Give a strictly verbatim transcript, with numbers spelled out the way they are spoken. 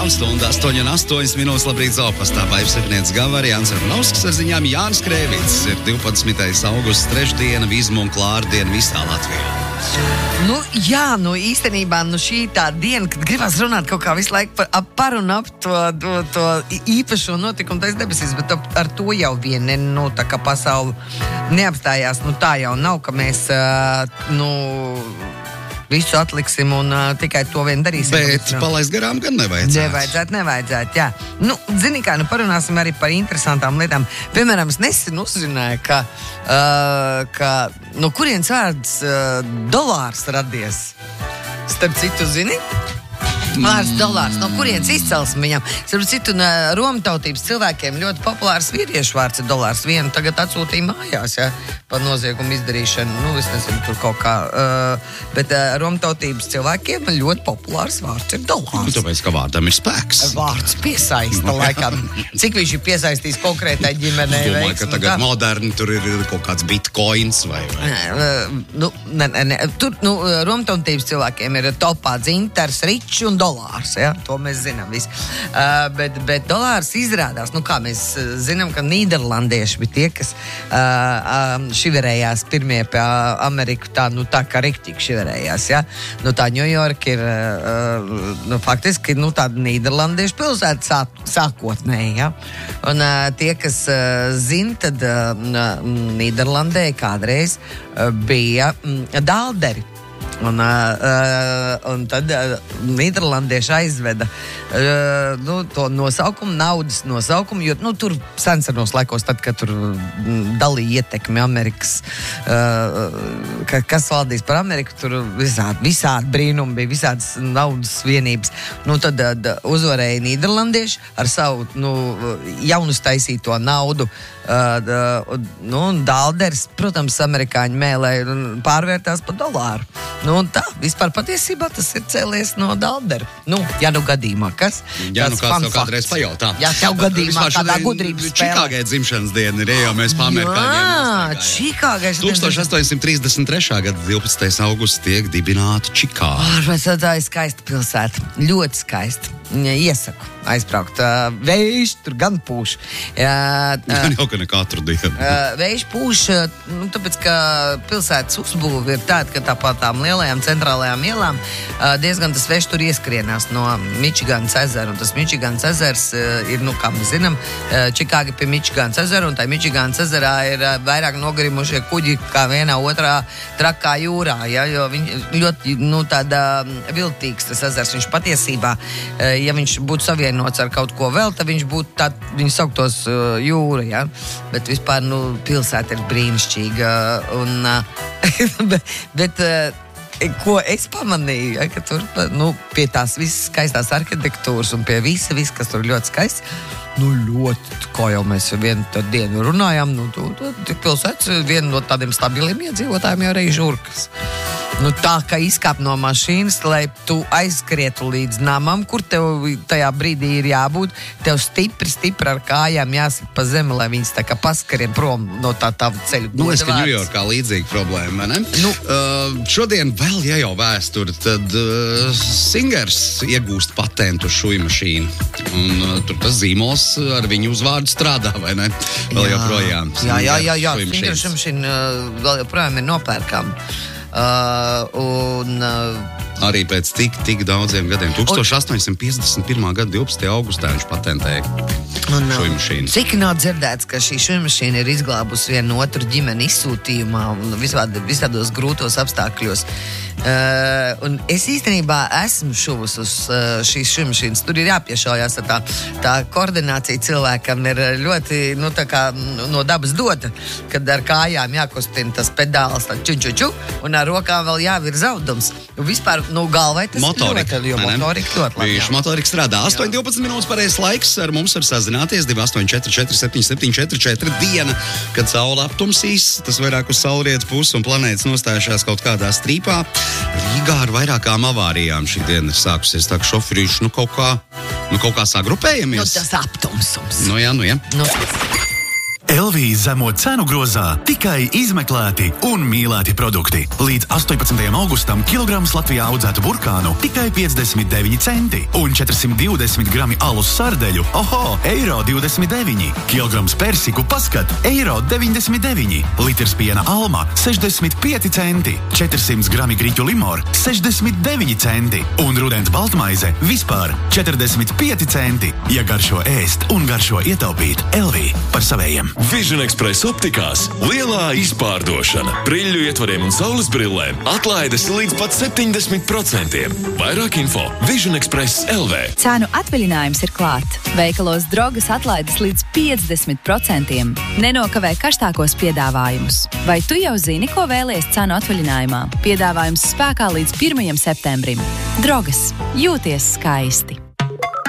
jaunstunda, astoņi un astoņas minūtes, labrīt Zopastā, Baivs Sepnieks Gavari, Jānis Arnovskis ar ziņām, Jānis Krēvits, ir divpadsmitais augusts, trešdiena, Vizma un Klāra diena visā Latvijā. Nu, jā, nu īstenībā, nu šī tā diena, kad gribas runāt kaut kā visu laiku par, par un ap to, to, to īpašo notikumu tais debesīs, bet ar to jau vien, nu, tā kā pasauli neapstājās, nu tā jau nav, ka mēs, nu... visu atliksim un uh, tikai to vien darīsim. Bet palaist garām gan nevajadzētu. Nevajadzētu, nevajadzētu, jā. Nu, zini kā, nu parunāsim arī par interesantām lietām. Piemēram, es nesen uzzināju, ka, uh, ka no kurienes vārds uh, dolārs radies. Starp citu, zini? Vārds dolārs, no kurienes izcelsme viņam. Starp citu, Romu tautības cilvēkiem ļoti populārs vīriešu vārds ir dolārs. Vienu tagad atsūtīja mājās, ja, par noziegumu izdarīšanu. Nu, es nezinu, tur kaut kā. Uh, bet uh, Romu tautības cilvēkiem ļoti populārs vārds ir dolārs. Tāpēc, ka vārdam ir spēks. Vārds piesaista laikam. Cik viņš ir piesaistījis konkrētai ģimenei? Es domāju, ka tagad moderni tur ir kaut kāds bitcoins vai... vai. Uh, nu, ne, ne, ne. Tur, nu, Romu tautības cilvēkiem ir topā dzintars, ričs un dolārs, ja? To mēs zinām visi. Uh, bet, bet dolārs izrādās, nu kā mēs zinām, ka nīderlandieši bija tie, kas uh, uh, šiverējās pirmie pie Ameriku, tā, nu tā kā riktīgi šiverējās, ja? Nu tā Ņujorka ir, uh, nu faktiski, nu tāda nīderlandiešu pilsēta sā, sākotnēji, ja? Un uh, tie, kas uh, zina, tad uh, Nīderlandē kādreiz uh, bija um, dālderi. Un, uh, un tad uh, nīderlandieši aizveda uh, nu, to nosaukumu, naudas nosaukumu, jo nu, tur sensenos laikos, tad, kad tur mm, dalīja ietekmi Amerikas, uh, ka, kas valdīs par Ameriku, tur visādi, visādi brīnumi bija, visādas naudas vienības. Nu, tad uh, uzvarēja nīderlandieši ar savu nu, jaunus taisīto naudu. Uh, uh, nu, dālders, protams, amerikāņu mēlē pārvērtās par dolāru. Nu, un tā, vispār patiesībā tas ir cēlies no dāldera. Nu, ja nu gadījumā, kas? Ja nu kāds tev kādreiz pajautā. Ja tev gadījumā kādā gudrības spēlē. Čikāgai dzimšanas diena ir, jau mēs pa amerikāņiem. Jā, Čikāgai. tūkstoš astoņsimt trīsdesmit trešā gada divpadsmitais augusts tiek dibināta Čikāga. Ārpēc tā ir skaista pilsēta. Ļoti skaista. Iesaku aizbraukt. Uh, vējš tur gan pūš. Uh, gan jau, ka ne katru dienu. Uh, vējš pūš, nu, tāpēc, ka pilsētas uzbūve ir tāda, ka tāpat tām lielajām centrālajām ielām uh, diezgan tas vējš tur ieskrienās no Mičiganas ezera. Un tas Mičiganas ezers uh, ir, nu, kā mēs zinām, uh, Čikāga pie Mičiganas ezera, un tā Mičiganas ezerā ir uh, vairāk nogrimušie kuģi kā vienā otrā trakā jūrā, ja, jo viņš ļoti, nu, tāda viltīgs tas ezers. Viņš patiesībā uh, ja viņš būtu savienots ar kaut ko vēl, tad viņš būtu tā, viņš sauktos uh, jūra, ja? Bet vispār, nu, pilsēta ir brīnišķīga, un, uh, bet, bet uh, ko es pamanīju, ja, ka tur, nu, pie tās visas skaistās arhitektūras un pie visa, visa, kas tur ļoti skaists, nu, ļoti, kā jau mēs vienu dienu runājām, nu, tu, tu, pilsētas viena no tādiem stabiliem iedzīvotājiem jau arī žurkas. Nu, tā, ka izkāp no mašīnas, lai tu aizskrietu līdz namam, kur tev tajā brīdī ir jābūt, tev stipri, stipri ar kājām jāsit pa zemi, lai viņas tā kā paskarien prom no tā tava ceļu. Nu, es, ka Ņujorkā līdzīga problēma, ne? Nu, uh, šodien vēl, ja jau vēsturi, tad uh, Singers iegūst patentu šuju mašīnu. Un uh, tur tas zīmols ar viņu uzvārdu strādā, vai ne? Vēl jā, joprojām. Jā, jā, jā, jā. Singers mašīna uh, vēl joprojām ir nopērkām. Uh, un, uh, arī pēc tik, tik daudziem gadiem. tūkstoš astoņsimt piecdesmit pirmā gada divpadsmitajā augustā viņš patentēja šuju mašīnu. Cik nav dzirdēts, ka šī šuju mašīna ir izglābusi vienu otru ģimeni izsūtījumā un visādi, visādos grūtos apstākļos. Uh, un es īstenībā esmu šuvus uz uh, šīs šuju mašīnas. Tur ir jāpiešaujās, tā, tā koordinācija cilvēkam ir ļoti, nu, tā kā no dabas dota, kad ar kājām jākustina tas pedāls, tā ču, ču, ču, un ar rokām vēl jāvirz audums. Un vispār, nu, galvai tas motorika, ļoti, jo motorika ļoti labi. Viņš motorika strādā. astoņi divpadsmit minūtes pareizs laiks, ar mums var sazināties divi astoņi četri četri septiņi septiņi četri četri diena, kad saule aptumsīs, tas vairāk uz saulrietas pusi un planētas nostājušās kaut kādā strīpā. Rīgā ar vairākām avārijām šī diena ir sākusies, tā ka šoferīši, nu, kaut kā, nu, kaut kā sagrupējamies. Nu, tas aptumsums. Nu, jā, nu, jā. Nu. L V zemo cenu grozā tikai izmeklēti un mīlēti produkti. Līdz astoņpadsmitajam augustam kilograms Latvijā audzētu burkānu tikai piecdesmit deviņi centi un četrsimt divdesmit grami alus sardeļu, oho, eiro divdesmit deviņi. Kilograms persiku paskat, eiro deviņdesmit deviņi. Litrs piena alma, sešdesmit pieci centi. četrsimt grami griķu limor, sešdesmit deviņi centi. Un rudens baltmaize vispār četrdesmit pieci centi. Ja garšo ēst un garšo ietaupīt, L V par savējiem. Vision Express optikās lielā izpārdošana. Brīļu ietvariem un saules brillēm atlaides līdz pat septiņdesmit procentiem. Vairāk info Vision Express L V. Cenu atvaļinājums ir klāt. Veikalos Drogas atlaides līdz piecdesmit procentiem. Nenokavē karstākos piedāvājumus. Vai tu jau zini, ko vēlies cenu atvaļinājumā? Piedāvājums spēkā līdz pirmajam septembrim. Drogas. Jūties skaisti.